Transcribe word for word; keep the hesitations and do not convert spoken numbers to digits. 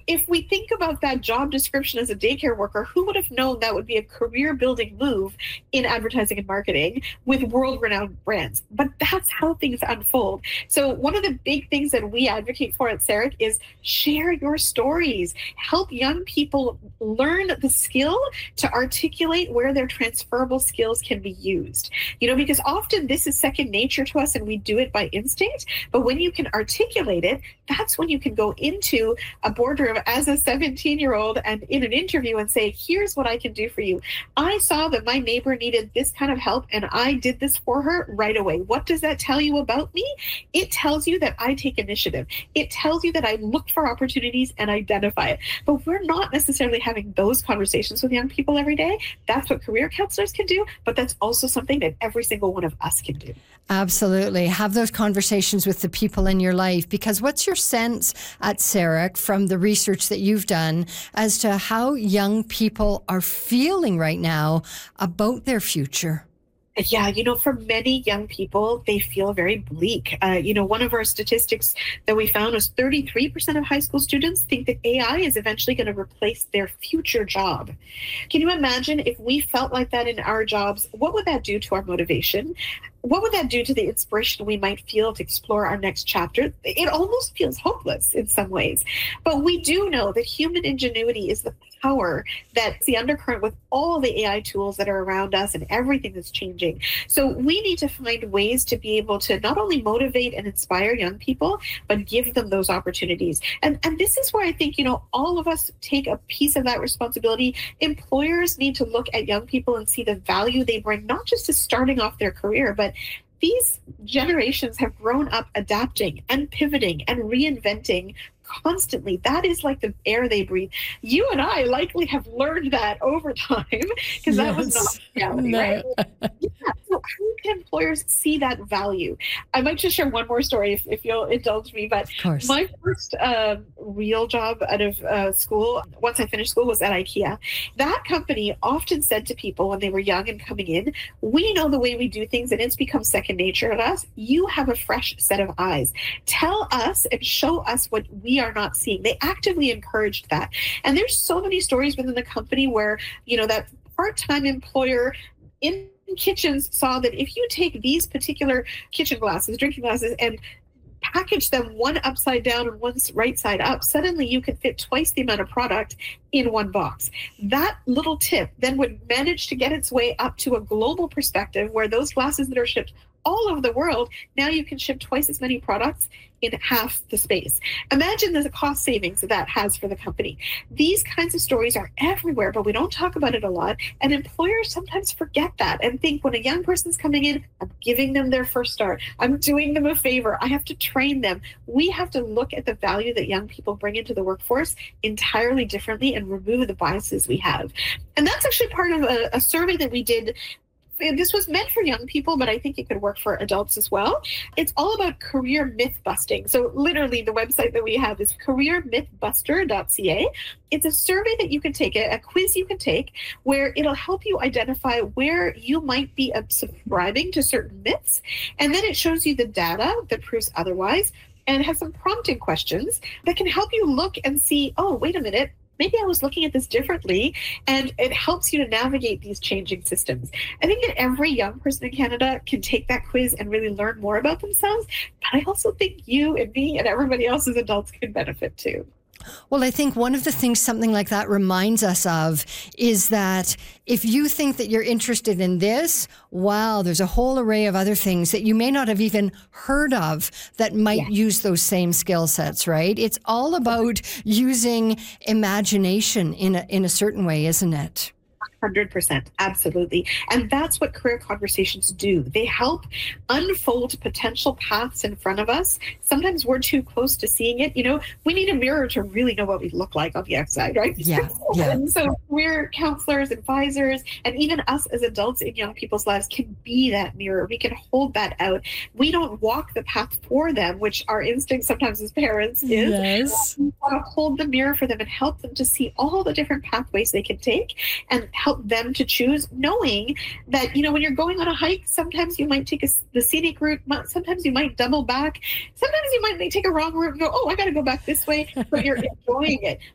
if we think about that job description as a daycare worker, who would have known that would be a career building move in advertising and marketing with world renowned brands? But that's how things unfold. So one of the big things that we advocate for at Sarek is share your stories, help young people learn the skill to articulate where their transferable skills can be used. You know, because often this is second nature to us and we do it by instinct, but when you can articulate it, that's when you can go into a boardroom as a seventeen year old and in an interview and say, here's what I can do for you. I saw that my neighbor needed this kind of help and I did this for her right away. What does that tell you about me? It tells you that I take initiative. It tells you that I look for opportunities and identify it. But we're not necessarily having those conversations with young people every day. That's what career counselors can do, but that's also something that every single one of us can do. Absolutely. Have those conversations with the people in your life, because what's your sense at Sarek from the research that you've done as to how young people are feeling right now about their future? Yeah, you know, for many young people, they feel very bleak. Uh, you know, one of our statistics that we found was thirty-three percent of high school students think that A I is eventually going to replace their future job. Can you imagine if we felt like that in our jobs? What would that do to our motivation? What would that do to the inspiration we might feel to explore our next chapter? It almost feels hopeless in some ways. But we do know that human ingenuity is the power that's the undercurrent with all the A I tools that are around us and everything that's changing. So we need to find ways to be able to not only motivate and inspire young people, but give them those opportunities. And, and this is where I think, you know, all of us take a piece of that responsibility. Employers need to look at young people and see the value they bring, not just to starting off their career, but these generations have grown up adapting and pivoting and reinventing constantly. That is like the air they breathe. You and I likely have learned that over time because yes. that was not reality, no. right? Yeah. So how can employers see that value? I might just share one more story if, if you'll indulge me, but my first uh, real job out of uh, school, once I finished school, was at IKEA. That company often said to people when they were young and coming in, we know the way we do things and it's become second nature to us. You have a fresh set of eyes. Tell us and show us what we are not seeing. They actively encouraged that. And there's so many stories within the company where, you know, that part-time employer in kitchens saw that if you take these particular kitchen glasses, drinking glasses, and package them one upside down and one right side up, suddenly you can fit twice the amount of product in one box. That little tip then would manage to get its way up to a global perspective where those glasses that are shipped all over the world, now you can ship twice as many products in half the space. Imagine the cost savings that that has for the company. These kinds of stories are everywhere, but we don't talk about it a lot. And employers sometimes forget that and think when a young person's coming in, I'm giving them their first start. I'm doing them a favor. I have to train them. We have to look at the value that young people bring into the workforce entirely differently and remove the biases we have. And that's actually part of a, a survey that we did. This was meant for young people, but I think it could work for adults as well. It's all about career myth busting. So literally the website that we have is career myth buster dot c a. It's a survey that you can take, a quiz you can take, where it'll help you identify where you might be subscribing to certain myths. And then it shows you the data that proves otherwise and has some prompting questions that can help you look and see, oh, wait a minute, maybe I was looking at this differently, and it helps you to navigate these changing systems. I think that every young person in Canada can take that quiz and really learn more about themselves, but I also think you and me and everybody else as adults can benefit too. Well, I think one of the things something like that reminds us of is that if you think that you're interested in this, wow, there's a whole array of other things that you may not have even heard of that might yeah. use those same skill sets, right? It's all about using imagination in a, in a certain way, isn't it? one hundred percent. Absolutely. And that's what career conversations do. They help unfold potential paths in front of us. Sometimes we're too close to seeing it. You know, we need a mirror to really know what we look like on the outside, right? Yeah. yeah. And so we're counselors, advisors, and even us as adults in young people's lives can be that mirror. We can hold that out. We don't walk the path for them, which our instinct sometimes as parents is. Yes. We want to hold the mirror for them and help them to see all the different pathways they can take and help them to choose, knowing that, you know, when you're going on a hike, sometimes you might take a, the scenic route, sometimes you might double back, sometimes you might take a wrong route and go, oh, I got to go back this way, but you're enjoying it.